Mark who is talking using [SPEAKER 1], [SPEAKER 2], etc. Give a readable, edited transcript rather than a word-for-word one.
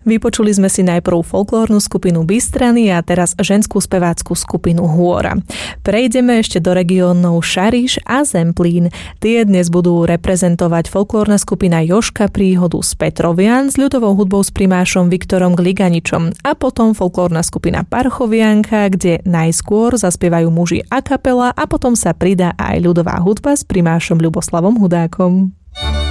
[SPEAKER 1] Vypočuli sme si najprv folklórnu skupinu Bystrany a teraz ženskú spevácku skupinu Hôra. Prejdeme ešte do regiónov Šariš a Zemplín. Tie dnes budú reprezentovať folklórna skupina Jožka Príhodu z Petrovian s ľudovou hudbou s primášom Viktorom Gliganičom a potom folklórna skupina Parchovianka, kde najskôr zaspievajú muži a kapela a potom sa pridá aj ľudová hudba s primášom Ľuboslavom Hudákom.